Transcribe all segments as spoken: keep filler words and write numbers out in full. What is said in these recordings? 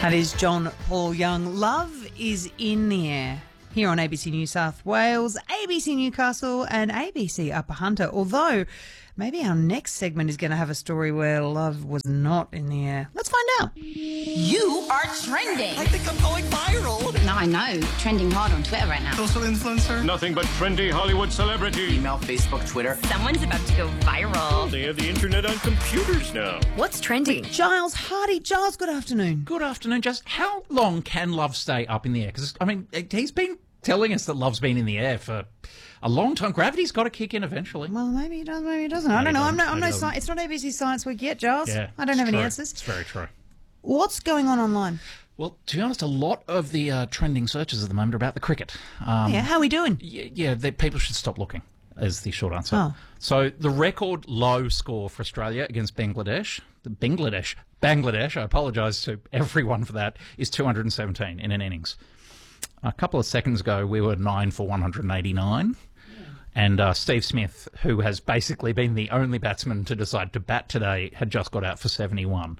That is John Paul Young. Love is in the air here on A B C New South Wales, A B C Newcastle and A B C Upper Hunter. Although maybe our next segment is going to have a story where love was not in the air. Let's find out. You are trending. I think I'm going viral. No, I know. Trending hard on Twitter right now. Social influencer. Nothing but trendy Hollywood celebrity. Email, Facebook, Twitter. Someone's about to go viral. They have the internet on computers now. What's trending? Giles Hardy. Giles, good afternoon. Good afternoon. Just how long can love stay up in the air? Because, I mean, he's been telling us that love's been in the air for a long time. Gravity's got to kick in eventually. Well, maybe he does, maybe he doesn't. I Maybe don't know. I'm doesn't, no, I'm maybe no sci- It's not A B C Science Week yet, Giles. Yeah, I don't it's have any true. answers. It's very true. What's going on online? Well, to be honest, a lot of the uh, trending searches at the moment are about the cricket. Um, Yeah, how are we doing? y- yeah, the, people should stop looking, is the short answer. Oh. So the record low score for Australia against Bangladesh, the Bangladesh, Bangladesh, I apologise to everyone for that, is two hundred seventeen in an innings. A couple of seconds ago, we were nine for one hundred eighty-nine. And uh, Steve Smith, who has basically been the only batsman to decide to bat today, had just got out for seventy-one.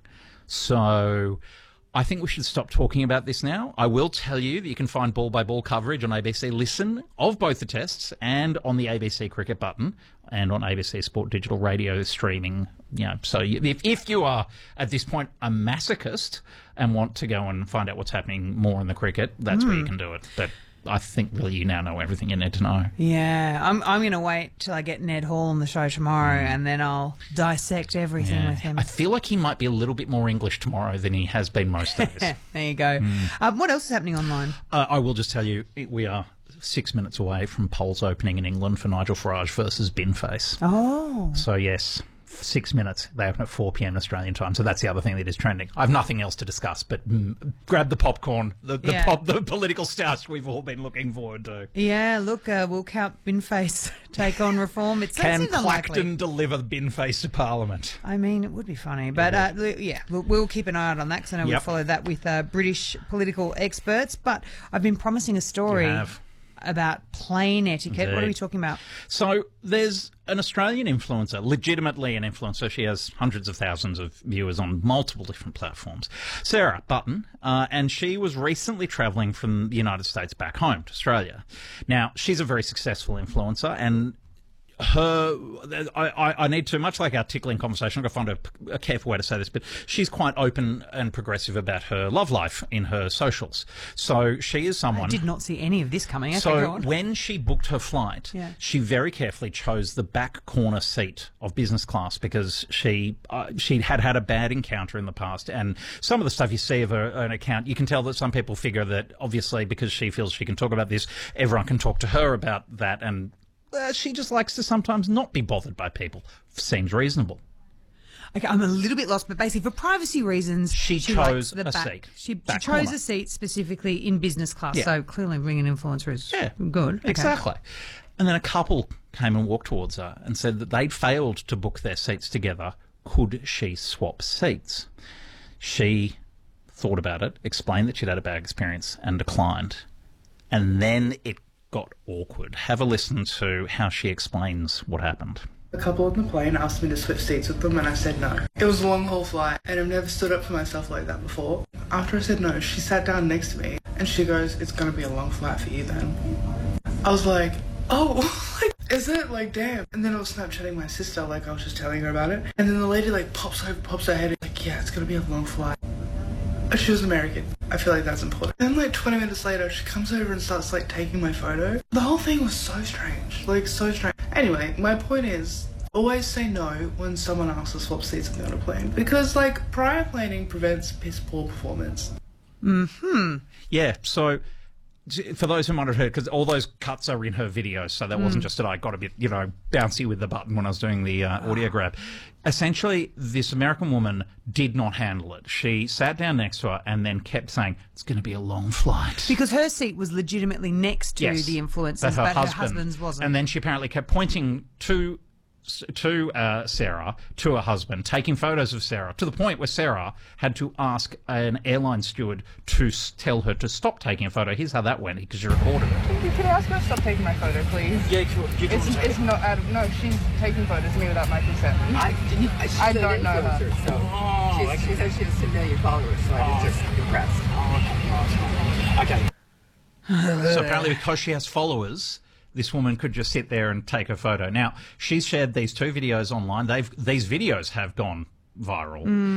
So I think we should stop talking about this now. I will tell you that you can find ball-by-ball coverage on A B C Listen of both the tests and on the A B C Cricket button and on A B C Sport Digital Radio streaming. You know, so you, if, if you are, at this point, a masochist and want to go and find out what's happening more in the cricket, that's where you can do it. But I think really you now know everything you need to know. Yeah, I'm I'm going to wait till I get Ned Hall on the show tomorrow and then I'll dissect everything Yeah. with him. I feel like he might be a little bit more English tomorrow than he has been most days. There you go. Um, what else is happening online? uh, I will just tell you, we are six minutes away from polls opening in England for Nigel Farage versus Binface. Oh. So, yes, six minutes. They open at four p.m. Australian time. So that's the other thing that is trending. I have nothing else to discuss, but mm, grab the popcorn, the, the, Yeah. pop, the political stoush we've all been looking forward to. Yeah, look, uh, will Count Binface take on reform? It Can seems unlikely. Clacton deliver Binface to Parliament? I mean, it would be funny. But, uh, l- yeah, we'll, we'll keep an eye out on that because I know Yep. we follow that with uh, British political experts. But I've been promising a story You have. about plane etiquette. What are we Indeed. talking about? So there's an Australian influencer, legitimately an influencer. She has hundreds of thousands of viewers on multiple different platforms. Sarah Button, uh, and she was recently travelling from the United States back home to Australia. Now, she's a very successful influencer, and her, I, I, I need to, much like our tickling conversation, I've got to find a, a careful way to say this, but she's quite open and progressive about her love life in her socials. So she is someone... I did not see any of this coming. Okay, So go on. when she booked her flight, Yeah. she very carefully chose the back corner seat of business class because she uh, she had had a bad encounter in the past, and some of the stuff you see of her an account, you can tell that some people figure that obviously because she feels she can talk about this, everyone can talk to her about that, and uh, she just likes to sometimes not be bothered by people. Seems reasonable. Okay, I'm a little bit lost, but basically for privacy reasons, She likes chose a back. seat, She, she back chose corner. a seat specifically in business class. Yeah. So clearly being an influencer is Yeah, good. Okay. Exactly. And then a couple came and walked towards her and said that they'd failed to book their seats together. Could she swap seats? She thought about it, explained that she'd had a bad experience and declined. And then it got awkward. Have a listen to how she explains what happened. A couple on the plane asked me to switch seats with them and I said no. It was a long haul flight and I've never stood up for myself like that before. After I said no, she sat down next to me and she goes, "It's gonna be a long flight for you then." I was like, oh, like, is it? Like, damn. And then I was Snapchatting my sister, like I was just telling her about it. And then the lady like pops over, pops her head, like, yeah, it's gonna be a long flight. She was American. I feel like that's important. Then like twenty minutes later, she comes over and starts like taking my photo. The whole thing was so strange. Like, so strange. Anyway, my point is, always say no when someone asks to swap seats with me on a plane. Because like, prior planning prevents piss poor performance. Yeah, so for those who might have heard, because all those cuts are in her videos, so that wasn't just that I got a bit, you know, bouncy with the button when I was doing the uh, audio grab. Essentially, this American woman did not handle it. She sat down next to her and then kept saying, "It's going to be a long flight." Because her seat was legitimately next to Yes, the influencers, that but her her husband, husband's wasn't. And then she apparently kept pointing to to uh, Sarah, to her husband, taking photos of Sarah, to the point where Sarah had to ask an airline steward to s- tell her to stop taking a photo. Here's how that went, because she recorded it. Thank you. Can I ask her to stop taking my photo, please? Yeah, you, you can It's, it's not out of... No, she's taking photos of me without my consent. I, didn't, I, she's I an don't know her. influencer, So Oh, she's, okay. she says she has a million followers, so I was just impressed. Okay. So apparently, because she has followers, this woman could just sit there and take a photo. Now, she's shared these two videos online. They've These videos have gone viral.